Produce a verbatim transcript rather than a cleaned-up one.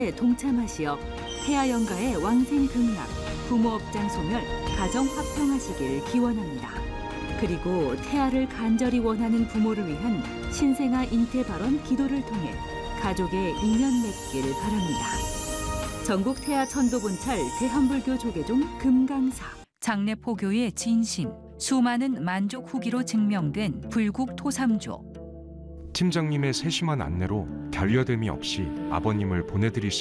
동참하시어 태아 영가의 왕생 극락, 부모 업장 소멸, 가정 화평하시길 기원합니다. 그리고 태아를 간절히 원하는 부모를 위한 신생아 잉태 발원 기도를 통해 가족의 인연 맺기를 바랍니다. 전국 태아 천도본찰 대한불교 조계종 금강사. 장례 포교의 진심, 수많은 만족 후기로 증명된 불국 토삼조. 팀장님의 세심한 안내로 결여됨이 없이 아버님을 보내드릴 수